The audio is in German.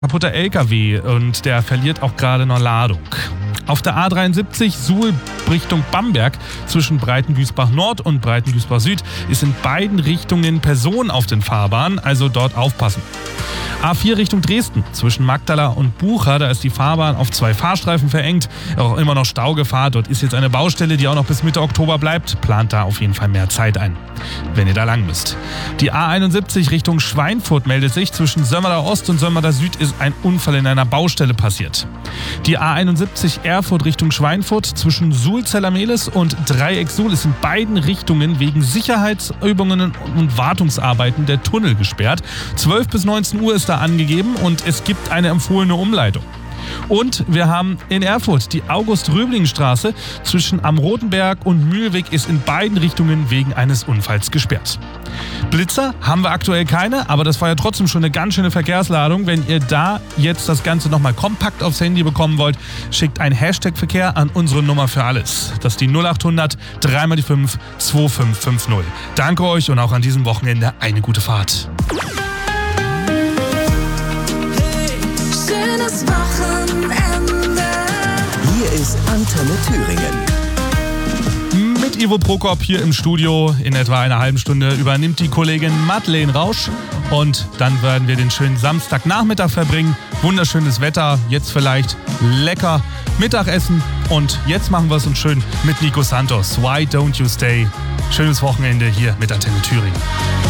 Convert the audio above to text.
kaputter LKW und der verliert auch gerade noch Ladung. Auf der A73 Suhl Richtung Bamberg zwischen Breitengüßbach Nord und Breitengüßbach Süd ist in beiden Richtungen Personen auf den Fahrbahnen, also dort aufpassen. A4 Richtung Dresden zwischen Magdala und Bucha, da ist die Fahrbahn auf 2 Fahrstreifen verengt. Auch immer noch Staugefahr, dort ist jetzt eine Baustelle, die auch noch bis Mitte Oktober bleibt. Plant da auf jeden Fall mehr Zeit ein, wenn ihr da lang müsst. Die A71 Richtung Schweinfurt meldet sich. Zwischen Sömmerda Ost und Sömmerda Süd ist ein Unfall in einer Baustelle passiert. Die A71 Erfurt Richtung Schweinfurt zwischen Suhl-Zellermehlis und Dreieck Suhl ist in beiden Richtungen wegen Sicherheitsübungen und Wartungsarbeiten der Tunnel gesperrt. 12 bis 19 Uhr ist da angegeben und es gibt eine empfohlene Umleitung. Und wir haben in Erfurt die August-Röbling-Straße zwischen Am Rotenberg und Mühlweg ist in beiden Richtungen wegen eines Unfalls gesperrt. Blitzer haben wir aktuell keine, aber das war ja trotzdem schon eine ganz schöne Verkehrsladung. Wenn ihr da jetzt das Ganze nochmal kompakt aufs Handy bekommen wollt, schickt ein Hashtag-Verkehr an unsere Nummer für alles. Das ist die 0800 3x5 2550. Danke euch und auch an diesem Wochenende eine gute Fahrt. Wochenende. Hier ist Antenne Thüringen. Mit Ivo Prokop hier im Studio. In etwa einer halben Stunde übernimmt die Kollegin Madeleine Rausch. Und dann werden wir den schönen Samstagnachmittag verbringen. Wunderschönes Wetter, jetzt vielleicht lecker Mittagessen. Und jetzt machen wir es uns schön mit Nico Santos. Why don't you stay? Schönes Wochenende hier mit Antenne Thüringen.